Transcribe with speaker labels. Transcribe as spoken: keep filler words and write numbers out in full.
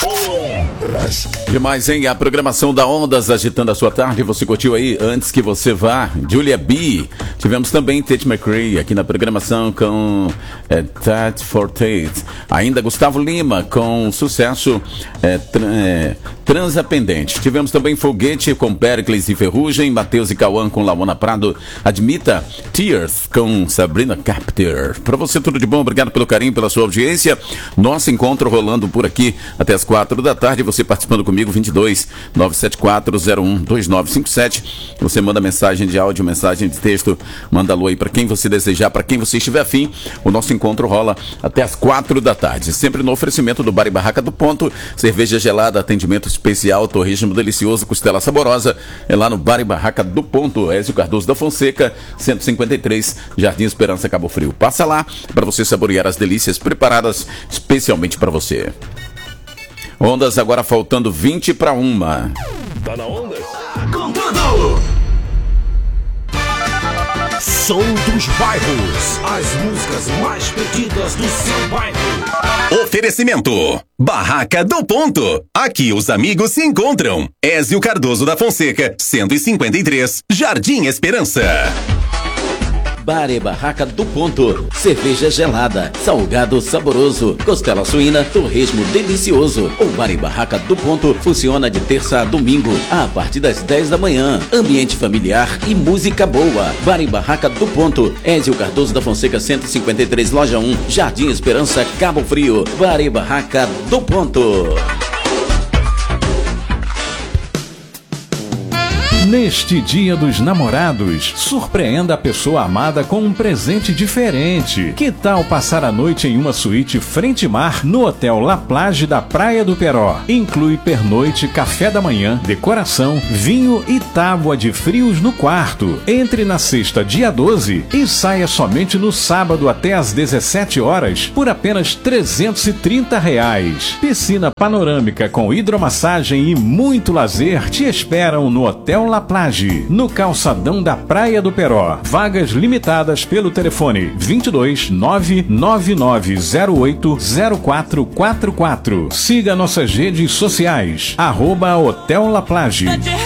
Speaker 1: Demais, hein? A programação da Ondas agitando a sua tarde. Você curtiu aí Antes Que Você Vá, Julia B. Tivemos também Tate McRae aqui na programação com é, Tate for Tate. Ainda Gustavo Lima com sucesso é, tra, é, Transapendente. Tivemos também Foguete com Pericles e Ferrugem, Matheus e Cauã com Laona Prado. Admita Tears com Sabrina Carpenter. Pra você tudo de bom, obrigado pelo carinho, pela sua audiência. Nosso encontro rolando por aqui até as quatro da tarde. Você participando comigo, vinte e dois, nove sete quatro, zero um, dois nove cinco sete. Você manda mensagem de áudio, mensagem de texto, manda alô aí pra quem você desejar, pra quem você estiver afim. O nosso encontro rola até as quatro da tarde, sempre no oferecimento do Bar e Barraca do Ponto, cerveja gelada, atendimento especial, torresmo delicioso, costela saborosa, é lá no Bar e Barraca do Ponto. Ézio Cardoso da Fonseca, cento e cinquenta e três, Jardim Esperança, Cabo Frio. Passa lá para você saborear as delícias preparadas especialmente para você. Ondas agora faltando vinte para uma.
Speaker 2: Tá na onda? Com tudo! Som dos bairros. As músicas mais pedidas do seu bairro.
Speaker 3: Oferecimento: Barraca do Ponto. Aqui os amigos se encontram. Ézio Cardoso da Fonseca, cento e cinquenta e três, Jardim Esperança.
Speaker 4: Bar e Barraca do Ponto, cerveja gelada, salgado saboroso, costela suína, torresmo delicioso. O Bar e Barraca do Ponto funciona de terça a domingo, a partir das dez da manhã. Ambiente familiar e música boa. Bar e Barraca do Ponto, Ézio Cardoso da Fonseca, cento e cinquenta e três, Loja um, Jardim Esperança, Cabo Frio. Bar e Barraca do Ponto.
Speaker 5: Neste Dia dos Namorados, surpreenda a pessoa amada com um presente diferente. Que tal passar a noite em uma suíte frente-mar no Hotel La Plage da Praia do Peró? Inclui pernoite, café da manhã, decoração, vinho e tábua de frios no quarto. Entre na sexta, dia doze, e saia somente no sábado até às dezessete horas por apenas trezentos e trinta reais. Piscina panorâmica com hidromassagem e muito lazer te esperam no Hotel La Plage, no calçadão da Praia do Peró. Vagas limitadas pelo telefone vinte e dois, nove nove nove zero oito zero quatro quatro quatro. Siga nossas redes sociais, arroba Hotel La Plage.